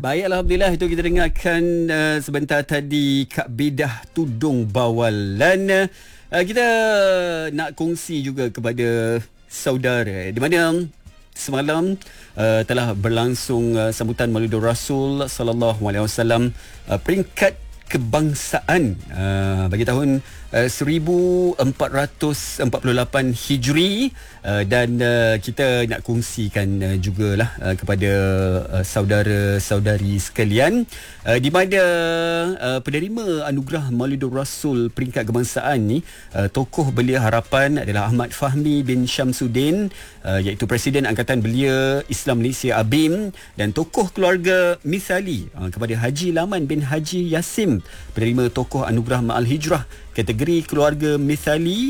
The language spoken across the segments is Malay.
Baik, Alhamdulillah, itu kita dengarkan sebentar tadi Kak Bedah Tudung Bawalan. Kita nak kongsi juga kepada saudara di mana semalam telah berlangsung sambutan Maulidur Rasul sallallahu alaihi wasallam peringkat kebangsaan bagi tahun 1448 Hijri, dan kita nak kongsikan jugalah kepada saudara-saudari sekalian di mana penerima anugerah Maulidur Rasul peringkat kebangsaan ni, tokoh belia harapan adalah Ahmad Fahmi bin Syamsuddin, iaitu Presiden Angkatan Belia Islam Malaysia ABIM, dan tokoh keluarga misali kepada Haji Laman bin Haji Yasim, penerima tokoh anugerah Ma'al Hijrah kategori keluarga misali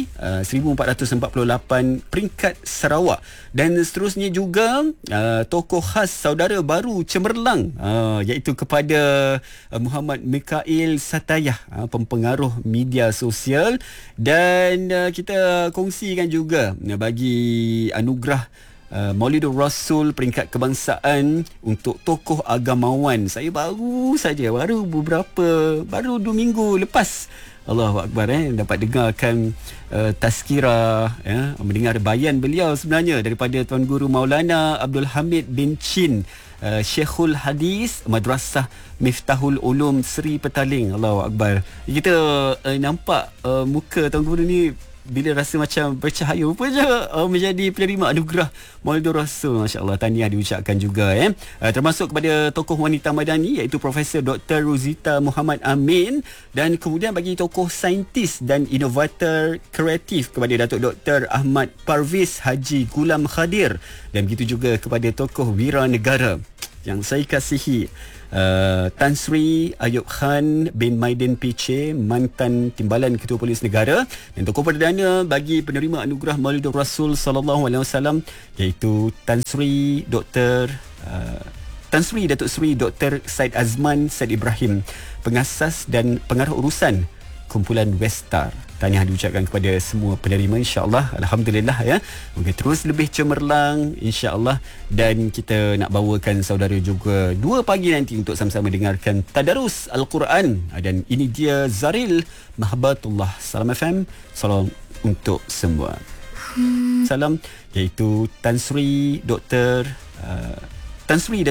1448 peringkat Sarawak, dan seterusnya juga tokoh khas saudara baru Cemerlang, iaitu kepada Muhammad Mikail Satayah, pempengaruh media sosial, dan kita kongsikan juga bagi anugerah Maulidur Rasul peringkat kebangsaan untuk tokoh agamawan. Saya baru 2 minggu lepas, Allahu Akbar, dapat dengarkan tazkirah, mendengar bayan beliau sebenarnya daripada Tuan Guru Maulana Abdul Hamid bin Chin, Syekhul Hadis Madrasah Miftahul Ulum Seri Petaling. Allahu Akbar. Kita nampak muka Tuan Guru ni bila rasa macam bercahaya, rupanya menjadi penerima anugerah Maulidur Rasul. Masya-Allah, tahniah diucapkan juga termasuk kepada tokoh wanita madani iaitu Profesor Dr. Ruzita Muhammad Amin, dan kemudian bagi tokoh saintis dan inovator kreatif kepada Datuk Dr. Ahmad Parviz Haji Gulam Khadir, dan begitu juga kepada tokoh wira negara yang saya kasihi, Tan Sri Ayub Khan bin Maidin PC, mantan Timbalan Ketua Polis Negara, dan tokoh perdana bagi penerima anugerah Maulidur Rasul sallallahu alaihi wasallam iaitu Tan Sri Datuk Sri Dr. Said Azman Said Ibrahim, pengasas dan pengarah urusan kumpulan Westar. Tahniah diucapkan kepada semua penerima, insya-Allah. Alhamdulillah, moga terus lebih cemerlang, insya-Allah, dan kita nak bawakan saudara juga 2 pagi nanti untuk sama-sama dengarkan tadarus Al-Quran, dan ini dia Zaril Mahbatullah. Salam FM, salam untuk semua. Salam, iaitu Tan Sri